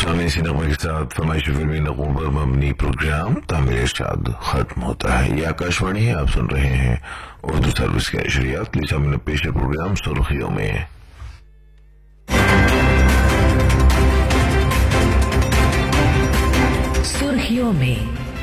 सामने इसी नगमे के साथ फरमाइश फिल्मी नगमों पर मबनी प्रोग्राम तामीर इरशाद खत्म होता है। ये आकाशवाणी है, आप सुन रहे हैं उर्दू सर्विस के नशरियात। लिसान पेश प्रोग्राम सुर्खियों में। सुर्खियों में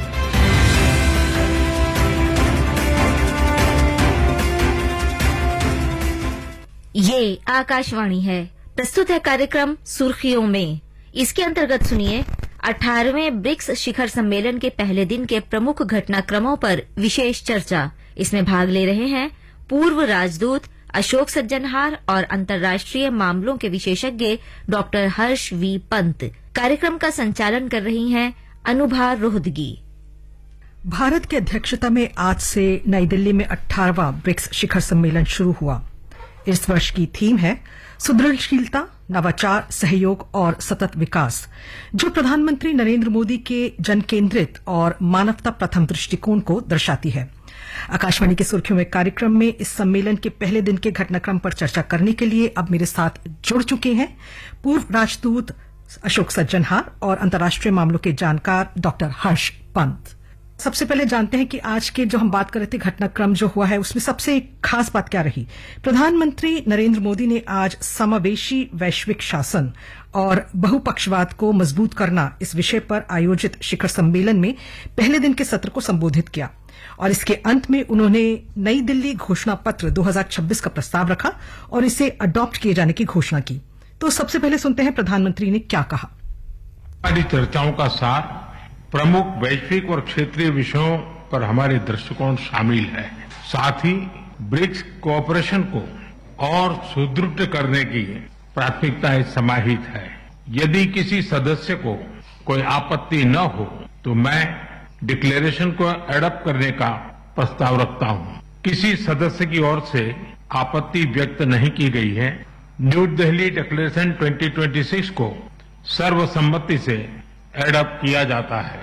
ये आकाशवाणी है। प्रस्तुत है कार्यक्रम सुर्खियों में। इसके अंतर्गत सुनिए 18वें ब्रिक्स शिखर सम्मेलन के पहले दिन के प्रमुख घटनाक्रमों पर विशेष चर्चा। इसमें भाग ले रहे हैं पूर्व राजदूत अशोक सज्जनहार और अंतर्राष्ट्रीय मामलों के विशेषज्ञ डॉक्टर हर्ष वी पंत। कार्यक्रम का संचालन कर रही हैं अनुभा रोहतगी। भारत की अध्यक्षता में आज से नई दिल्ली में 18वां ब्रिक्स शिखर सम्मेलन शुरू हुआ। इस वर्ष की थीम है सुदृढ़शीलता, नवाचार, सहयोग और सतत विकास, जो प्रधानमंत्री नरेंद्र मोदी के जन केंद्रित और मानवता प्रथम दृष्टिकोण को दर्शाती है। आकाशवाणी की सुर्खियों में कार्यक्रम में इस सम्मेलन के पहले दिन के घटनाक्रम पर चर्चा करने के लिए अब मेरे साथ जुड़ चुके हैं पूर्व राजदूत अशोक सज्जनहार और अंतर्राष्ट्रीय मामलों के जानकार डॉक्टर हर्ष पंत। सबसे पहले जानते हैं कि आज के जो हम बात कर रहे थे घटनाक्रम जो हुआ है उसमें सबसे खास बात क्या रही। प्रधानमंत्री नरेंद्र मोदी ने आज समावेशी वैश्विक शासन और बहुपक्षवाद को मजबूत करना इस विषय पर आयोजित शिखर सम्मेलन में पहले दिन के सत्र को संबोधित किया और इसके अंत में उन्होंने नई दिल्ली घोषणा पत्र 2026 का प्रस्ताव रखा और इसे अडॉप्ट किए जाने की घोषणा की। तो सबसे पहले सुनते हैं प्रधानमंत्री ने क्या कहा। हमारी चर्चाओं का सार प्रमुख वैश्विक और क्षेत्रीय विषयों पर हमारे दृष्टिकोण शामिल है। साथ ही ब्रिक्स कोऑपरेशन को और सुदृढ़ करने की प्राथमिकताएं समाहित है। यदि किसी सदस्य को कोई आपत्ति न हो तो मैं डिक्लेरेशन को एडॉप्ट करने का प्रस्ताव रखता हूं। किसी सदस्य की ओर से आपत्ति व्यक्त नहीं की गई है। न्यू दिल्ली डिक्लेरेशन 2026 को सर्वसम्मति से एडॉप्ट किया जाता है।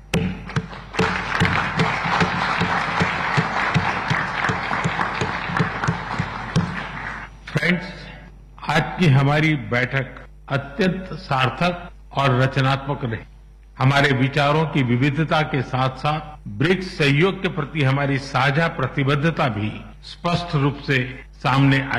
फ्रेंड्स, आज की हमारी बैठक अत्यंत सार्थक और रचनात्मक रही। हमारे विचारों की विविधता के साथ साथ ब्रिक्स सहयोग के प्रति हमारी साझा प्रतिबद्धता भी स्पष्ट रूप से सामने आई।